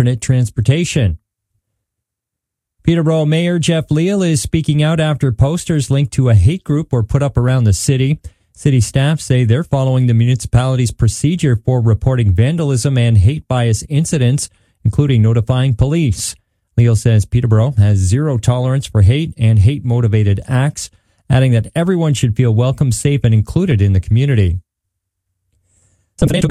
alternate transportation. Peterborough Mayor Jeff Leal is speaking out after posters linked to a hate group were put up around the city. City staff say they're following the municipality's procedure for reporting vandalism and hate bias incidents, including notifying police. Leal says Peterborough has zero tolerance for hate and hate-motivated acts, adding that everyone should feel welcome, safe, and included in the community. Some financial